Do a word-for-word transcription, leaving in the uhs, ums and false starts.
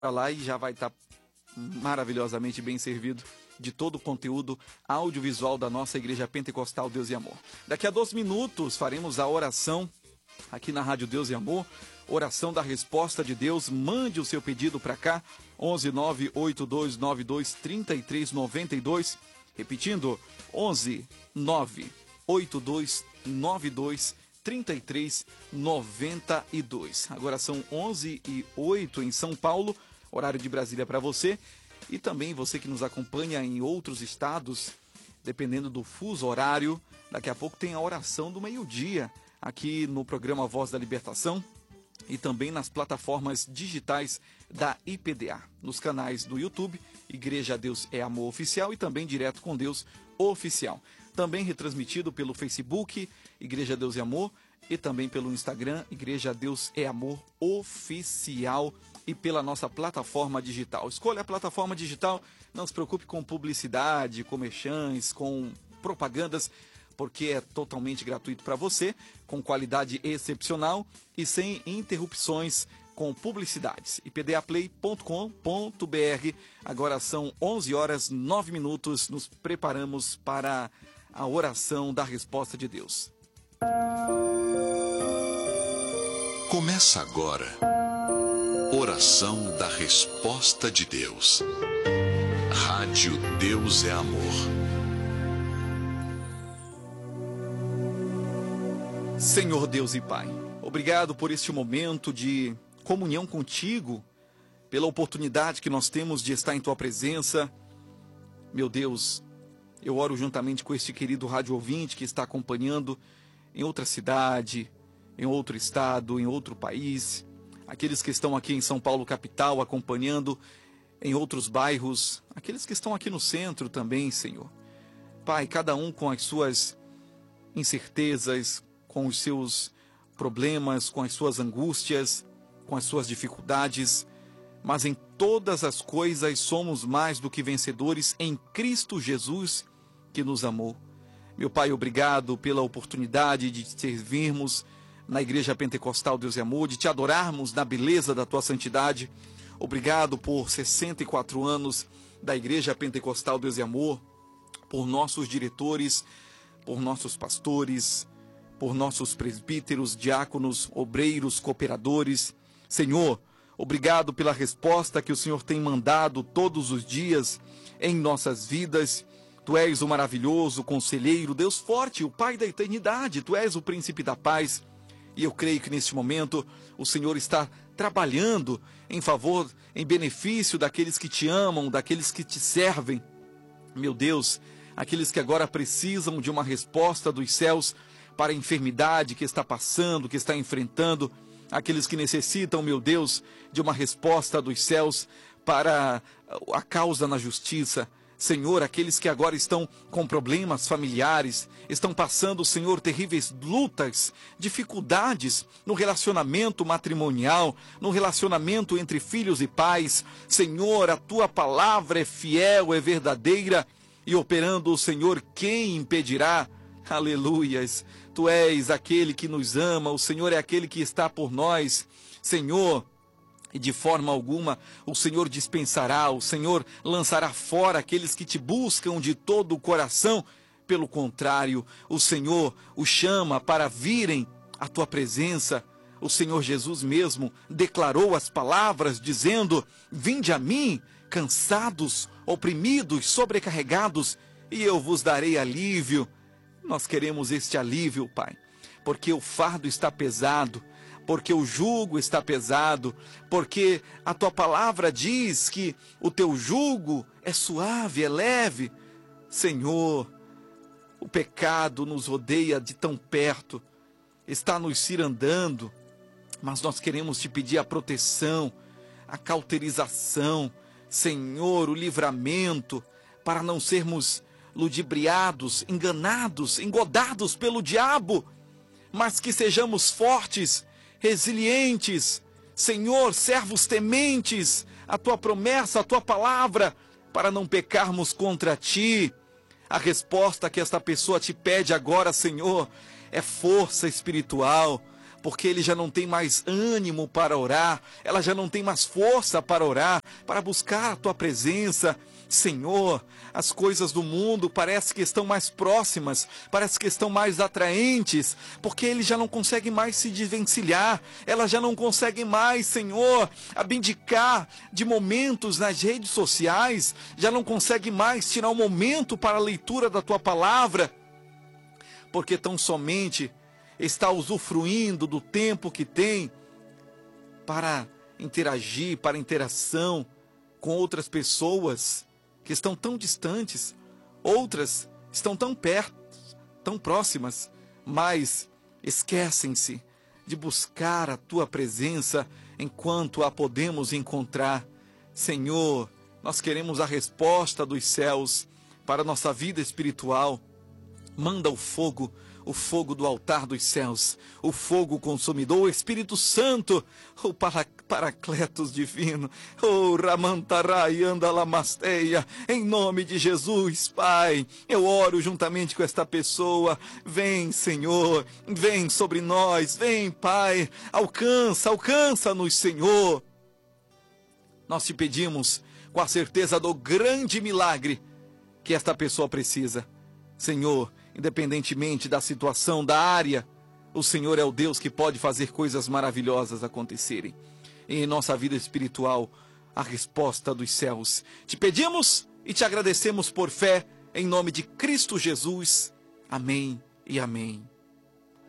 lá e já vai estar maravilhosamente bem servido de todo o conteúdo audiovisual da nossa Igreja Pentecostal Deus e Amor. Daqui a dois minutos faremos a oração aqui na Rádio Deus e Amor, oração da resposta de Deus. Mande o seu pedido para cá, onze nove oito dois nove dois três três nove dois, repetindo, onze nove oito dois nove dois três três nove dois. Agora são onze e oito em São Paulo, horário de Brasília para você, e também você que nos acompanha em outros estados, dependendo do fuso horário, daqui a pouco tem a oração do meio-dia, aqui no programa Voz da Libertação e também nas plataformas digitais da I P D A, nos canais do YouTube, Igreja Deus é Amor Oficial, e também Direto com Deus Oficial. Também retransmitido pelo Facebook, Igreja Deus é Amor, e também pelo Instagram, Igreja Deus é Amor Oficial, e pela nossa plataforma digital. Escolha a plataforma digital, não se preocupe com publicidade, com merchans, com propagandas, porque é totalmente gratuito para você, com qualidade excepcional e sem interrupções com publicidades. i p d a play ponto com ponto b r. Agora são onze horas e nove minutos, nos preparamos para a oração da resposta de Deus. Começa agora, oração da resposta de Deus. Rádio Deus é Amor. Senhor Deus e Pai, obrigado por este momento de comunhão contigo, pela oportunidade que nós temos de estar em tua presença. Meu Deus, eu oro juntamente com este querido rádio ouvinte que está acompanhando em outra cidade, em outro estado, em outro país, aqueles que estão aqui em São Paulo capital acompanhando em outros bairros, aqueles que estão aqui no centro também, Senhor. Pai, cada um com as suas incertezas, com os seus problemas, com as suas angústias, com as suas dificuldades, mas em todas as coisas somos mais do que vencedores em Cristo Jesus, que nos amou. Meu Pai, obrigado pela oportunidade de te servirmos na Igreja Pentecostal Deus e Amor, de te adorarmos na beleza da tua santidade. Obrigado por sessenta e quatro anos da Igreja Pentecostal Deus e Amor, por nossos diretores, por nossos pastores, por nossos presbíteros, diáconos, obreiros, cooperadores. Senhor, obrigado pela resposta que o Senhor tem mandado todos os dias em nossas vidas. Tu és o maravilhoso conselheiro, Deus forte, o Pai da eternidade. Tu és o príncipe da paz. E eu creio que neste momento o Senhor está trabalhando em favor, em benefício daqueles que te amam, daqueles que te servem. Meu Deus, aqueles que agora precisam de uma resposta dos céus para a enfermidade que está passando, que está enfrentando, aqueles que necessitam, meu Deus, de uma resposta dos céus para a causa na justiça. Senhor, aqueles que agora estão com problemas familiares, estão passando, Senhor, terríveis lutas, dificuldades no relacionamento matrimonial, no relacionamento entre filhos e pais. Senhor, a tua palavra é fiel, é verdadeira, e operando o Senhor, quem impedirá? Aleluias, tu és aquele que nos ama, o Senhor é aquele que está por nós. Senhor, e de forma alguma o Senhor dispensará, o Senhor lançará fora aqueles que te buscam de todo o coração. Pelo contrário, o Senhor os chama para virem à tua presença. O Senhor Jesus mesmo declarou as palavras dizendo: vinde a mim, cansados, oprimidos, sobrecarregados, e eu vos darei alívio. Nós queremos este alívio, Pai, porque o fardo está pesado, porque o jugo está pesado, porque a tua palavra diz que o teu jugo é suave, é leve. Senhor, o pecado nos rodeia de tão perto, está nos cirandando, mas nós queremos te pedir a proteção, a cauterização, Senhor, o livramento, para não sermos ludibriados, enganados, engodados pelo diabo, mas que sejamos fortes, resilientes, Senhor, servos tementes, a tua promessa, a tua palavra, para não pecarmos contra ti. A resposta que esta pessoa te pede agora, Senhor, é força espiritual, porque ele já não tem mais ânimo para orar, ela já não tem mais força para orar, para buscar a tua presença. Senhor, as coisas do mundo parece que estão mais próximas, parece que estão mais atraentes, porque ele já não consegue mais se desvencilhar, ela já não consegue mais, Senhor, abdicar de momentos nas redes sociais, já não consegue mais tirar um momento para a leitura da tua palavra, porque tão somente está usufruindo do tempo que tem para interagir, para interação com outras pessoas que estão tão distantes, outras estão tão perto, tão próximas, mas esquecem-se de buscar a tua presença enquanto a podemos encontrar. Senhor, nós queremos a resposta dos céus para a nossa vida espiritual. Manda o fogo, o fogo do altar dos céus, o fogo consumidor, o Espírito Santo, o para, Paracletos divino, o Ramantarai Andalamasteia, em nome de Jesus, Pai, eu oro juntamente com esta pessoa. Vem, Senhor, vem sobre nós, vem, Pai, alcança, alcança-nos, Senhor. Nós te pedimos com a certeza do grande milagre que esta pessoa precisa. Senhor, independentemente da situação, da área, o Senhor é o Deus que pode fazer coisas maravilhosas acontecerem. E em nossa vida espiritual, a resposta dos céus. Te pedimos e te agradecemos por fé, em nome de Cristo Jesus. Amém e amém.